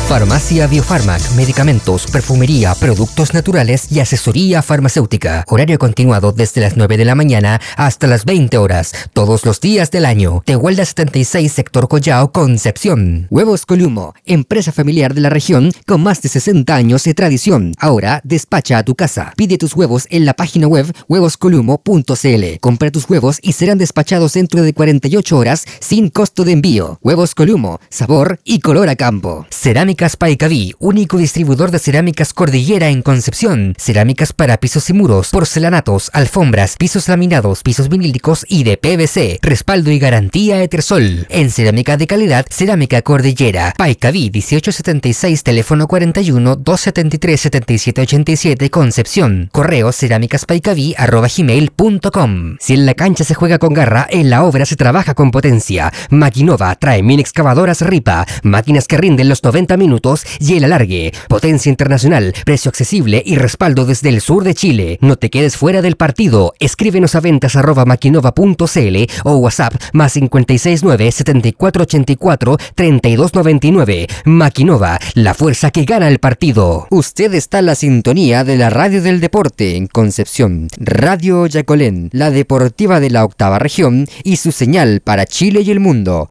Farmacia Biofarmac, medicamentos, perfumería, productos naturales y asesoría farmacéutica. Horario continuado desde las 9 de la mañana hasta las 20 horas, todos los días del año. Tehuelda 76, sector Collao, Concepción. Huevos Columo, empresa familiar de la región con más de 60 años de tradición. Ahora despacha a tu casa. Pide tus huevos en la página web huevoscolumo.cl. Compra tus huevos y serán despachados dentro de 48 horas sin costo de envío. Huevos Columo, sabor y color a campo. Cerámicas Paicaví, único distribuidor de cerámicas Cordillera en Concepción. Cerámicas para pisos y muros, porcelanatos, alfombras, pisos laminados, pisos vinílicos y de PVC. Respaldo y garantía Etersol. En cerámica de calidad, Cerámica Cordillera. Paicaví 1876, teléfono 41 273 7787, Concepción. Correo cerámicaspaicaví@gmail.com. Si en la cancha se juega con garra, en la obra se trabaja con potencia. Maquinova trae 1000 excavadoras Ripa, máquinas que rinden los 90 minutos y el alargue. Potencia internacional, precio accesible y respaldo desde el sur de Chile. No te quedes fuera del partido. Escríbenos a ventas@maquinova.cl o WhatsApp +569 7484 3299. Maquinova, la fuerza que gana el partido. Usted está en la sintonía de la radio del deporte en Concepción. Radio Yacolén, la deportiva de la octava región y su señal para Chile y el mundo.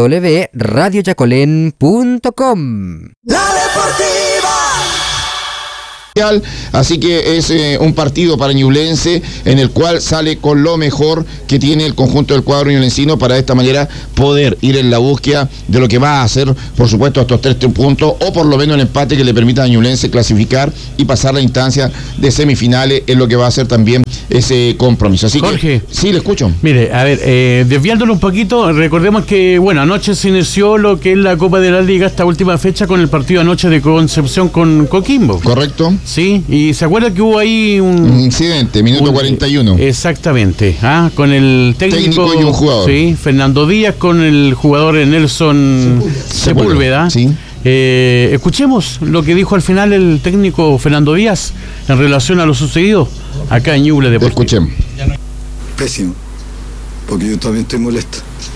www.radioyacolén.com. La Deportiva. Así que es un partido para Ñublense en el cual sale con lo mejor que tiene el conjunto del cuadro ñublencino para de esta manera poder ir en la búsqueda de lo que va a hacer, por supuesto, estos 3 puntos o por lo menos el empate que le permita a Ñublense clasificar y pasar la instancia de semifinales en lo que va a ser también ese compromiso. Así Jorge, que, sí, le escucho. Mire, a ver, desviándolo un poquito, recordemos que, bueno, anoche se inició lo que es la Copa de la Liga, esta última fecha, con el partido anoche de Concepción con Coquimbo. Correcto. Sí, y se acuerda que hubo ahí un incidente, minuto 41. Exactamente, con el técnico y un jugador. Sí, Fernando Díaz con el jugador Nelson Sepúlveda. Sí. Escuchemos lo que dijo al final el técnico Fernando Díaz en relación a lo sucedido acá en Ñuble Deportivo. Escuchemos. Pésimo, porque yo también estoy molesto.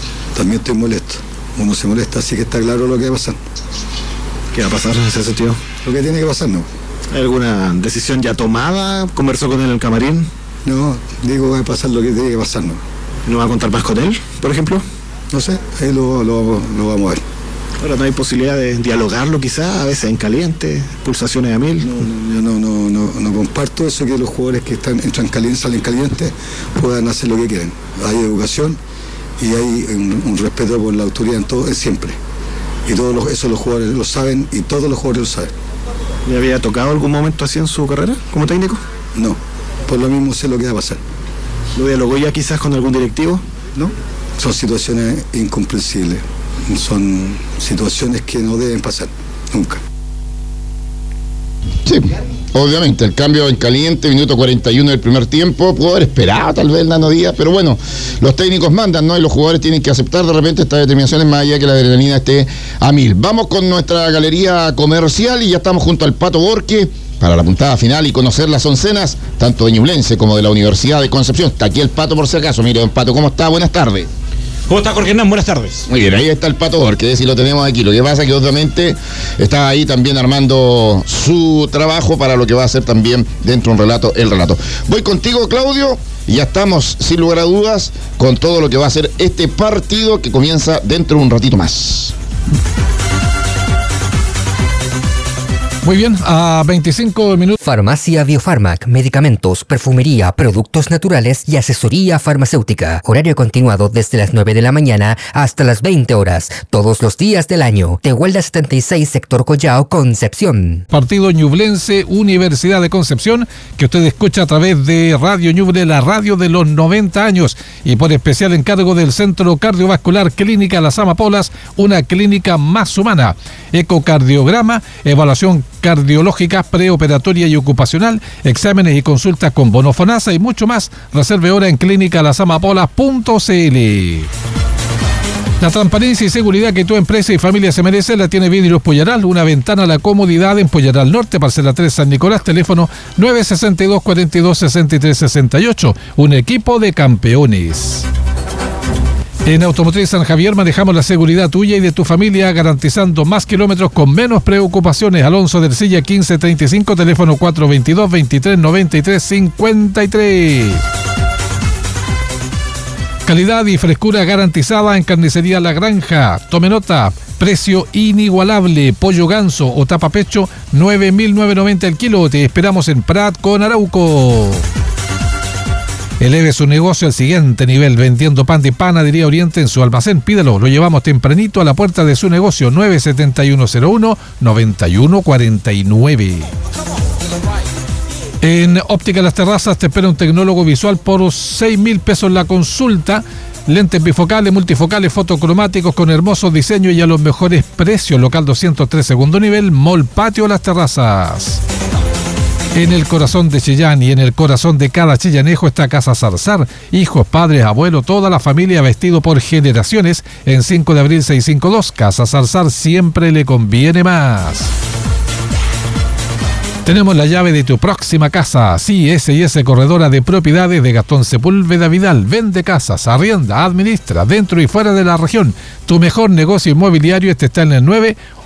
Uno se molesta, así que está claro lo que va a pasar. ¿Qué va a pasar en ese sentido? Lo que tiene que pasar, ¿no? ¿Hay alguna decisión ya tomada? ¿Conversó con él en el camarín? No, digo, va a pasar lo que tiene que pasar, ¿no? ¿No va a contar más con él, por ejemplo? No sé, ahí lo vamos a ver. Ahora, ¿no hay posibilidad de dialogarlo quizá, a veces en caliente, pulsaciones a 1000? Yo no comparto eso, que los jugadores que entran calientes, salen calientes, puedan hacer lo que quieren. Hay educación y hay un respeto por la autoridad en todo, siempre. Y eso los jugadores lo saben y todos los jugadores lo saben. ¿Le había tocado algún momento así en su carrera como técnico? No, por lo mismo sé lo que va a pasar. ¿Lo dialogó ya quizás con algún directivo? No, son situaciones incomprensibles. Son situaciones que no deben pasar, nunca. Sí, obviamente, el cambio en caliente, minuto 41 del primer tiempo, pudo haber esperado tal vez el Nano Díaz, pero bueno, los técnicos mandan, ¿no? Y los jugadores tienen que aceptar de repente estas determinaciones más allá que la adrenalina esté a 1000. Vamos con nuestra galería comercial y ya estamos junto al Pato Borque para la puntada final y conocer las oncenas, tanto de Ñublense como de la Universidad de Concepción. Está aquí el Pato por si acaso. Mire, don Pato, ¿cómo está? Buenas tardes. ¿Cómo está, Jorge Hernán? Buenas tardes. Muy bien, ahí está el Pato Borque, si lo tenemos aquí. Lo que pasa es que obviamente está ahí también armando su trabajo para lo que va a ser también dentro de un relato, el relato. Voy contigo, Claudio, y ya estamos, sin lugar a dudas, con todo lo que va a ser este partido que comienza dentro de un ratito más. Muy bien, a 25 minutos. Farmacia Biofarmac, medicamentos, perfumería, productos naturales y asesoría farmacéutica. Horario continuado desde las 9 de la mañana hasta las 20 horas, todos los días del año. Tehuelda 76, sector Collao, Concepción. Partido Ñublense, Universidad de Concepción, que usted escucha a través de Radio Ñuble, la radio de los 90 años, y por especial encargo del Centro Cardiovascular Clínica Las Amapolas, una clínica más humana. Ecocardiograma, evaluación cardiológica, preoperatoria y ocupacional, exámenes y consultas con bono FONASA y mucho más. Reserve hora en clínicalasamapolas.cl. La transparencia y seguridad que tu empresa y familia se merece la tiene Vidrios Pullaral, una ventana a la comodidad en Pullaral Norte, parcela 3 San Nicolás, teléfono 962-42-63-68, un equipo de campeones. En Automotriz San Javier manejamos la seguridad tuya y de tu familia, garantizando más kilómetros con menos preocupaciones. Alonso del Silla 1535, teléfono 422-2393-53. Calidad y frescura garantizada en Carnicería La Granja. Tome nota, precio inigualable. Pollo ganso o tapa pecho, 9.990 el kilo. Te esperamos en Prat con Arauco. Eleve su negocio al siguiente nivel vendiendo pan de Panadería Oriente en su almacén. Pídelo, lo llevamos tempranito a la puerta de su negocio. 97101-9149. En Óptica Las Terrazas te espera un tecnólogo visual por 6.000 pesos la consulta. Lentes bifocales, multifocales, fotocromáticos con hermosos diseños y a los mejores precios. Local 203, segundo nivel, Mall Patio Las Terrazas. En el corazón de Chillán y en el corazón de cada chillanejo está Casa Zarzar. Hijos, padres, abuelos, toda la familia vestido por generaciones. En 5 de abril 652, Casa Zarzar siempre le conviene más. Tenemos la llave de tu próxima casa. Sí, S&S Corredora de Propiedades de Gastón Sepúlveda Vidal. Vende casas, arrienda, administra, dentro y fuera de la región. Tu mejor negocio inmobiliario está en el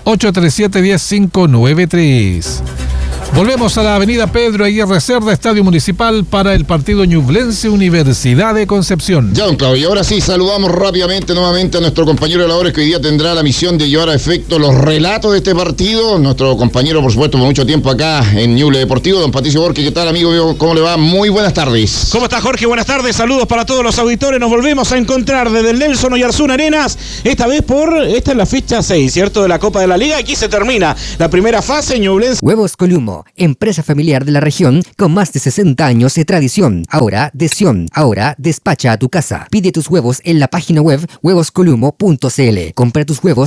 9-837-10593. Volvemos a la avenida Pedro Aguirre Cerda, Estadio Municipal, para el partido Ñublense Universidad de Concepción. Ya, don Claudio, y ahora sí, saludamos rápidamente nuevamente a nuestro compañero de labores que hoy día tendrá la misión de llevar a efecto los relatos de este partido. Nuestro compañero, por supuesto, por mucho tiempo acá en Ñuble Deportivo, don Patricio Borque. ¿Qué tal, amigo? ¿Cómo le va? Muy buenas tardes. ¿Cómo está, Jorge? Buenas tardes, saludos para todos los auditores. Nos volvemos a encontrar desde el Nelson Oyarzún Arenas, esta vez esta es la fecha 6, ¿cierto? De la Copa de la Liga. Aquí se termina la primera fase. Ñublense. Huevos Columo, empresa familiar de la región con más de 60 años de tradición. Ahora de Sion, ahora despacha a tu casa. Pide tus huevos en la página web huevoscolumo.cl. Compra tus huevos